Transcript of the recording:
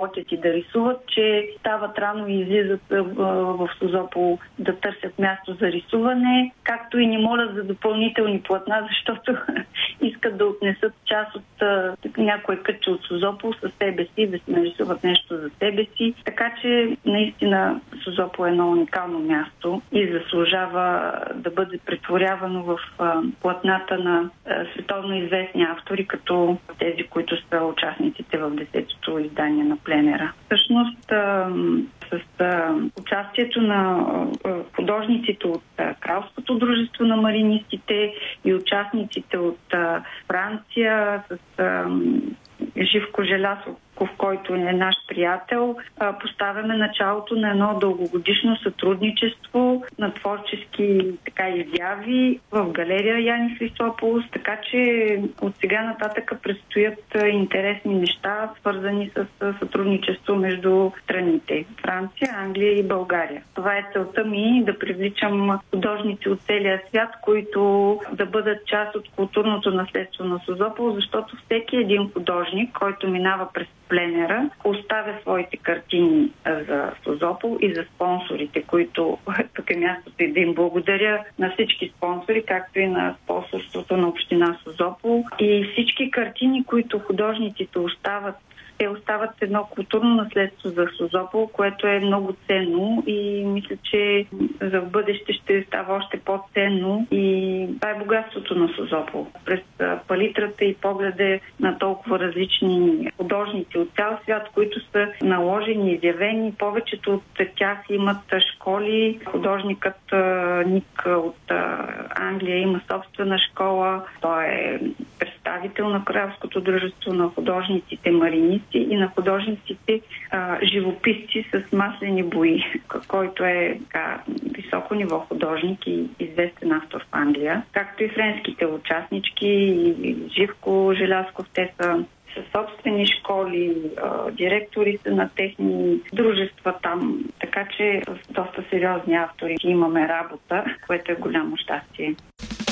работят и да рисуват, че стават рано и излизат в Созопол да търсят място за рисуване, както и ни молят за допълнителни платна, защото искат да отнесат част от някое кътче от Созопол със себе си, да си нарисуват нещо за себе си. Така че наистина Созопол е едно уникално място и заслужава да бъде претворявано в платната на световно известни автори, като тези, които са участниците в 10-то издание на пленера. Всъщност, с участието на художниците от Кралското дружество на маринистите и участниците от Франция, с Живко Желязков, който е наш приятел, поставяме началото на едно дългогодишно сътрудничество на творчески изяви в галерия Яни Христополос, така че от сега нататък предстоят интересни неща, свързани с сътрудничество между страните Франция, Англия и България. Това е целта ми, да привличам художници от целия свят, които да бъдат част от културното наследство на Созопол, защото всеки един художник, който минава през пленера, оставя своите картини за Созопол и за спонсорите, които тук е мястото и да им благодаря на всички спонсори, както и на спонсорството на община Созопол. И всички картини, които художниците остават, те остават едно културно наследство за Созопол, което е много ценно и мисля, че за в бъдеще ще става още по-ценно и това е богатството на Созопол. През палитрата и погледа на толкова различни художници от цял свят, които са наложени, изявени. Повечето от тях имат школи. Художникът Ник от Англия има собствена школа. Той е представител на Кралското дружество на художниците маринисти и на художниците живописци с маслени бои, който е високо ниво художник и известен автор в Англия, както и френските участнички и Живко Желязков. Те са собствени школи, директори са на техни дружества там, така че с доста сериозни автори имаме работа, което е голямо щастие.